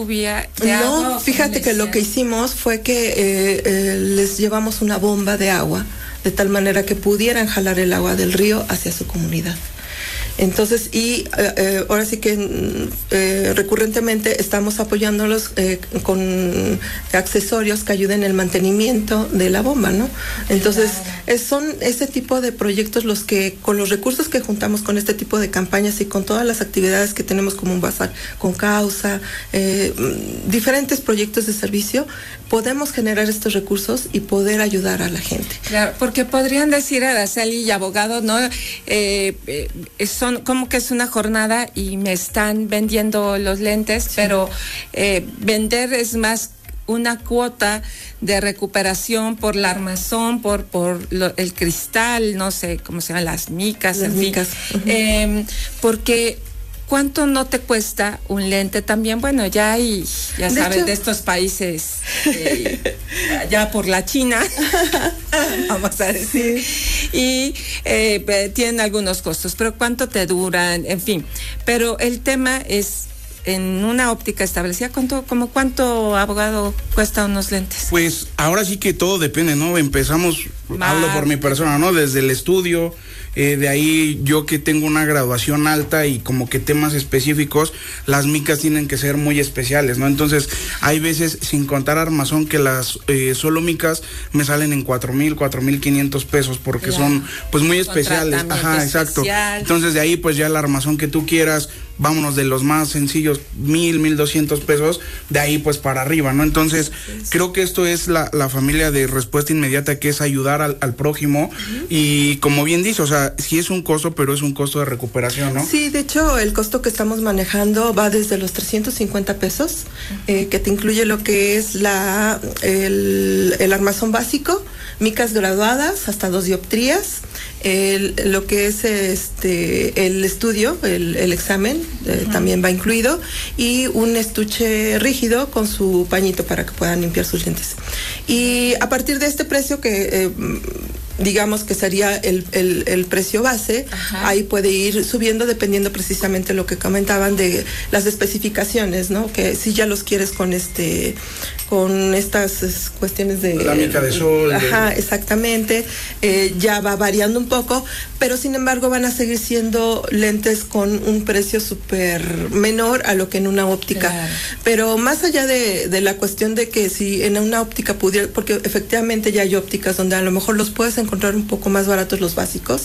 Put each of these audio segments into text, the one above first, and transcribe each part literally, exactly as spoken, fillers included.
lluvia, de No, agua. fíjate que lo que hicimos fue que eh, eh, les llevamos una bomba de agua, de tal manera que pudieran jalar el agua del río hacia su comunidad. Entonces, y eh, eh, ahora sí que eh, recurrentemente estamos apoyándolos eh, con accesorios que ayuden en el mantenimiento de la bomba, ¿no? Entonces, Claro. es, son ese tipo de proyectos los que, con los recursos que juntamos con este tipo de campañas y con todas las actividades que tenemos como un bazar, con causa, eh, diferentes proyectos de servicio, podemos generar estos recursos y poder ayudar a la gente. Claro, porque podrían decir Araceli y abogado, ¿no? Eh, eh, son como que es una jornada y me están vendiendo los lentes, sí. pero eh, vender es más una cuota de recuperación por la armazón, por por lo, el cristal, no sé cómo se llaman, las micas, las en micas. fin. Uh-huh. eh, porque ¿cuánto no te cuesta un lente también? Bueno, ya hay, ya de sabes, hecho, de estos países, eh, ya por la China, vamos a decir, sí. y eh, tienen algunos costos, pero ¿cuánto te duran? En fin, pero el tema es, en una óptica establecida, ¿cuánto, como cuánto, abogado, cuesta unos lentes? Pues ahora sí que todo depende, ¿no? Empezamos, Mar... hablo por mi persona, ¿no? Desde el estudio, eh, de ahí yo que tengo una graduación alta y como que temas específicos, las micas tienen que ser muy especiales, ¿no? Entonces, hay veces, sin contar armazón, que las eh, solo micas me salen en cuatro mil, cuatro mil quinientos pesos, porque claro. son pues muy especiales. Ajá, exacto. Especial. Entonces, de ahí pues ya el armazón que tú quieras, vámonos de los más sencillos, mil, mil doscientos pesos, de ahí pues para arriba, ¿no? Entonces, sí, sí. creo que esto es la, la familia de respuesta inmediata, que es ayudar al, al prójimo, uh-huh. y como bien dice, o sea, sí es un costo, pero es un costo de recuperación, ¿no? Sí, de hecho, el costo que estamos manejando va desde los trescientos cincuenta pesos, uh-huh. eh, que te incluye lo que es la el, el armazón básico, micas graduadas hasta dos dioptrías, el, lo que es este el estudio, el, el examen, eh, uh-huh. también va incluido, y un estuche rígido con su pañito para que puedan limpiar sus lentes. Y a partir de este precio que eh, digamos que sería el, el, el precio base, ajá. ahí puede ir subiendo dependiendo precisamente lo que comentaban de las especificaciones, ¿no? Que si ya los quieres con este con estas cuestiones de la mica de sol, ajá, de... exactamente, eh, ya va variando un poco, pero sin embargo van a seguir siendo lentes con un precio súper menor a lo que en una óptica, claro. pero más allá de, de la cuestión de que si en una óptica pudiera, porque efectivamente ya hay ópticas donde a lo mejor los puedes encontrar un poco más baratos los básicos,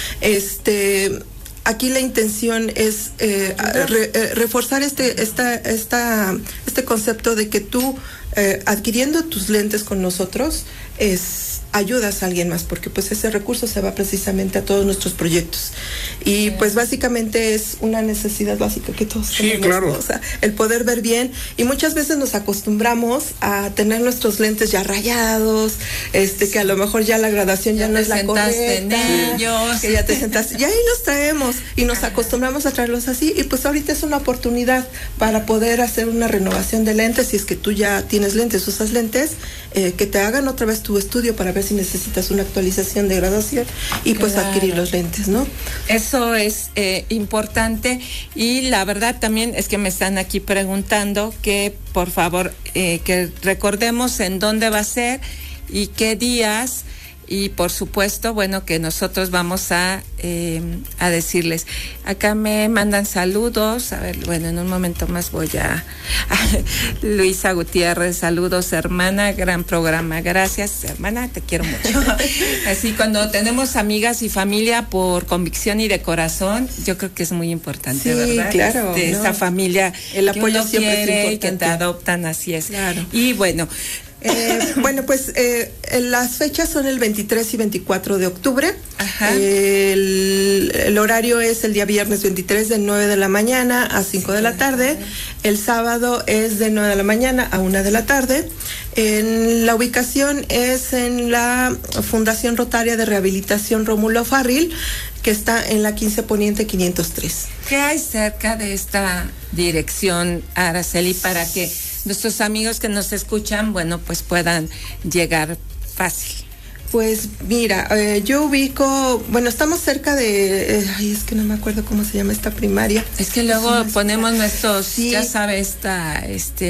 este aquí la intención es eh, re, eh, reforzar este esta esta este concepto de que tú eh, adquiriendo tus lentes con nosotros es ayudas a alguien más, porque pues ese recurso se va precisamente a todos nuestros proyectos y sí. pues básicamente es una necesidad básica que todos sí, tenemos, claro. ¿no? O sea, el poder ver bien, y muchas veces nos acostumbramos a tener nuestros lentes ya rayados, este que a lo mejor ya la gradación ya, ya no es la correcta, ellos. que ya te sentaste, y ahí los traemos y nos acostumbramos a traerlos así, y pues ahorita es una oportunidad para poder hacer una renovación de lentes. Si es que tú ya tienes lentes, usas lentes, eh, que te hagan otra vez tu estudio para ver si necesitas una actualización de graduación y pues claro. adquirir los lentes, ¿no? Eso es eh, importante, y la verdad también es que me están aquí preguntando que por favor eh, que recordemos en dónde va a ser y qué días. Y por supuesto, bueno, que nosotros vamos a eh, a decirles. Acá me mandan saludos. A ver, bueno, en un momento más voy a, a Luisa Gutiérrez, saludos, hermana, gran programa. Gracias, hermana, te quiero mucho. Así, cuando tenemos amigas y familia por convicción y de corazón, yo creo que es muy importante, sí, ¿verdad? Claro, este, ¿no? Esa familia, el apoyo que siempre quiere, es importante, que te adoptan, así es. Claro. Y bueno, Eh, bueno, pues eh, las fechas son el veintitrés y veinticuatro de octubre. Ajá. El, el horario es el día viernes veintitrés de nueve de la mañana a cinco de la tarde. El sábado es de nueve de la mañana a una de la tarde. En la ubicación es en la Fundación Rotaria de Rehabilitación Rómulo Farril, que está en la quince Poniente quinientos tres. ¿Qué hay cerca de esta dirección, Araceli, para que nuestros amigos que nos escuchan, bueno, pues puedan llegar fácil? Pues mira, eh, yo ubico, bueno, estamos cerca de, eh, ay, es que no me acuerdo cómo se llama esta primaria. Es que luego es ponemos nuestros, sí. ya sabe, esta, este,